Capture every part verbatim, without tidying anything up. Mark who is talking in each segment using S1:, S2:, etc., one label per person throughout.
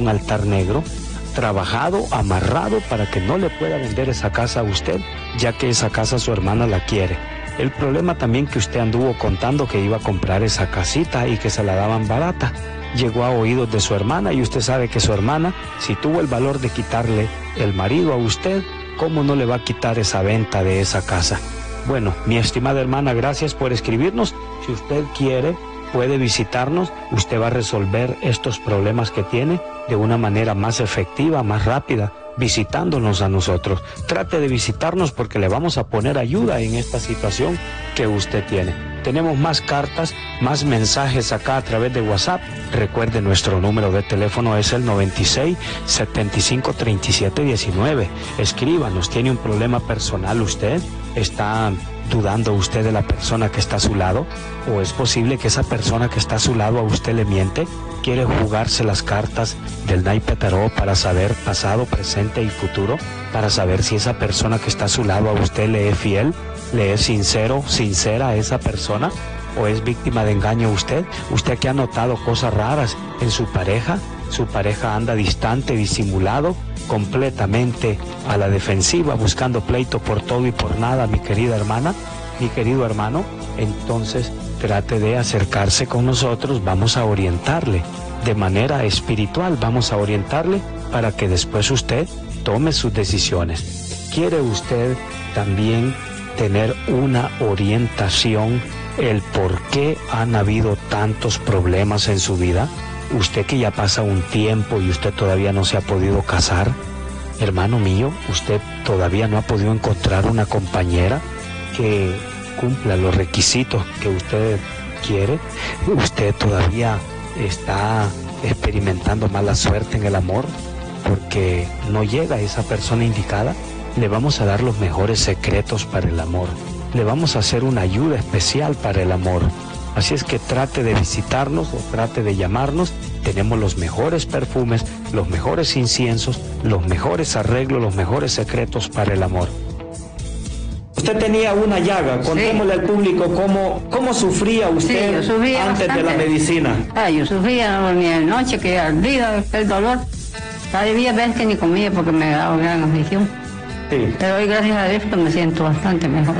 S1: un altar negro, trabajado, amarrado para que no le pueda vender esa casa a usted, ya que esa casa su hermana la quiere. El problema también que usted anduvo contando que iba a comprar esa casita y que se la daban barata. Llegó a oídos de su hermana y usted sabe que su hermana, si tuvo el valor de quitarle el marido a usted, ¿cómo no le va a quitar esa venta de esa casa? Bueno, mi estimada hermana, gracias por escribirnos. Si usted quiere, puede visitarnos. Usted va a resolver estos problemas que tiene de una manera más efectiva, más rápida, visitándonos a nosotros. Trate de visitarnos porque le vamos a poner ayuda en esta situación que usted tiene. Tenemos más cartas, más mensajes acá a través de WhatsApp. Recuerde, nuestro número de teléfono es el noventa y seis, setenta y cinco, treinta y siete, diecinueve. Escríbanos. ¿Tiene un problema personal usted? ¿Está dudando usted de la persona que está a su lado? ¿O es posible que esa persona que está a su lado a usted le miente? ¿Quiere jugarse las cartas del naipe tarot para saber pasado, presente y futuro? Para saber si esa persona que está a su lado a usted le es fiel, le es sincero, sincera a esa persona, o es víctima de engaño usted. Usted que ha notado cosas raras en su pareja, su pareja anda distante, disimulado, completamente a la defensiva, buscando pleito por todo y por nada, mi querida hermana, mi querido hermano, entonces trate de acercarse con nosotros. Vamos a orientarle de manera espiritual, vamos a orientarle para que después usted tome sus decisiones. ¿Quiere usted también tener una orientación, el por qué han habido tantos problemas en su vida? Usted que ya pasa un tiempo y usted todavía no se ha podido casar, hermano mío, usted todavía no ha podido encontrar una compañera que cumpla los requisitos que usted quiere. Usted todavía está experimentando mala suerte en el amor porque no llega esa persona indicada. Le vamos a dar los mejores secretos para el amor. Le vamos a hacer una ayuda especial para el amor. Así es que trate de visitarnos o trate de llamarnos. Tenemos los mejores perfumes, los mejores inciensos, los mejores arreglos, los mejores secretos para el amor. Usted tenía una llaga. Contémosle sí al público cómo, cómo sufría usted sí, sufría antes bastante de la medicina.
S2: Ah, yo sufría, no dormía de noche, que ardida, el dolor. Había veces que ni comía porque me daba gran aflicción. Sí. Pero hoy, gracias a Dios, me siento bastante mejor.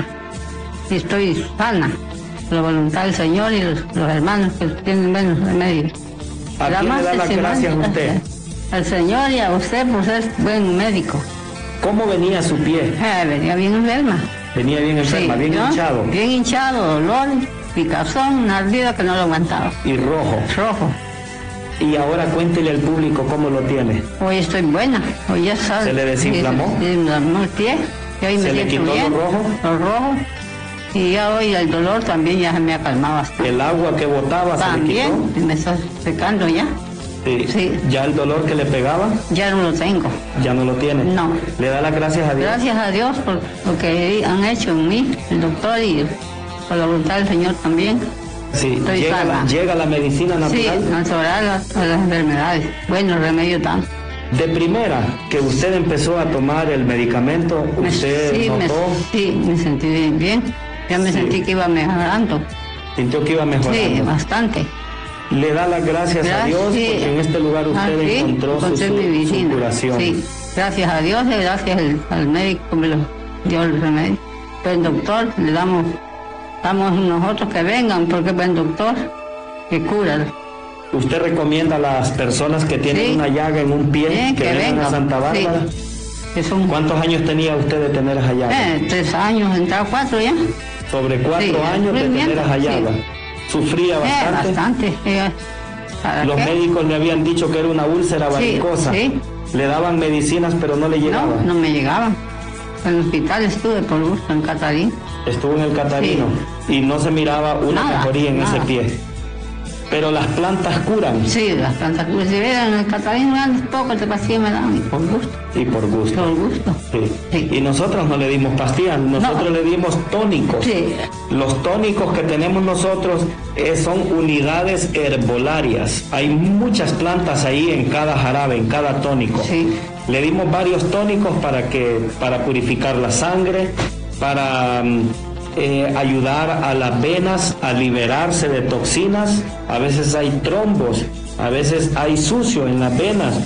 S2: Y estoy sana. La voluntad del Señor y los, los hermanos que tienen menos remedio.
S1: ¿A quién le da las gracias a usted?
S2: Al Señor y a usted por ser buen médico.
S1: ¿Cómo venía su pie?
S2: Eh, venía bien enferma.
S1: Venía bien enferma, sí, bien ¿no? hinchado.
S2: Bien hinchado, dolor, picazón, una ardida que no lo aguantaba.
S1: ¿Y rojo?
S2: Rojo.
S1: Y ahora cuéntele al público cómo lo tiene.
S2: Hoy estoy buena, hoy ya sabe.
S1: ¿Se le desinflamó?
S2: Se desinflamó el pie. Y hoy me
S1: ¿Se le quitó
S2: bien,
S1: lo rojo?
S2: Lo rojo. Y ya hoy el dolor también ya se me ha calmado bastante.
S1: ¿El agua que botaba
S2: también,
S1: se le quitó?
S2: Me está secando ya.
S1: Sí.
S2: Sí.
S1: ¿Ya el dolor que le pegaba?
S2: Ya no lo tengo.
S1: ¿Ya no lo tiene?
S2: No.
S1: ¿Le da las gracias a Dios?
S2: Gracias a Dios por lo que han hecho en mí, el doctor, y por la voluntad del Señor también.
S1: Sí, llega la, llega la medicina natural.
S2: Sí, natural a, a las enfermedades. Bueno, remedio tanto.
S1: De primera que usted empezó a tomar el medicamento, ¿usted
S2: me, sí,
S1: notó?
S2: Me, sí, me sentí bien, bien. Ya me sí. sentí que iba mejorando.
S1: ¿Sintió que iba mejorando?
S2: Sí, bastante.
S1: Le da las gracias, gracias a Dios sí. porque en este lugar usted ah, sí, encontró su, su, su curación.
S2: Sí, gracias a Dios y gracias al, al médico que me lo dio el remedio. Buen doctor, le damos, damos nosotros que vengan porque es buen doctor que cura.
S1: ¿Usted recomienda a las personas que tienen sí. una llaga en un pie sí, que, que vengan a Santa Bárbara? Sí. Son... ¿Cuántos años tenía usted de tener esa llaga?
S2: Eh, tres años, entraba cuatro ya.
S1: Sobre cuatro sí, años de tener esa llaga. Sí. ¿Sufría bastante?
S2: Eh, bastante. Eh,
S1: Los qué? médicos le habían dicho que era una úlcera varicosa.
S2: Sí, sí.
S1: Le daban medicinas, pero no le llegaban.
S2: No, no me llegaban. En el hospital estuve por gusto, en Catarino.
S1: Estuvo en el Catarino sí. y no se miraba una nada, mejoría en nada. ese pie. Pero las plantas curan.
S2: Sí, las plantas curan. Si vieran en el Catarino, poco de pastillas me daban, y por gusto.
S1: Y por gusto.
S2: Por gusto.
S1: Sí. Sí. Y nosotros no le dimos pastillas, nosotros no. le dimos tónicos.
S2: Sí.
S1: Los tónicos que tenemos nosotros eh, son unidades herbolarias. Hay muchas plantas ahí en cada jarabe, en cada tónico.
S2: Sí.
S1: Le dimos varios tónicos para que, para purificar la sangre, para eh, ayudar a las venas a liberarse de toxinas. A veces hay trombos, a veces hay sucio en las venas.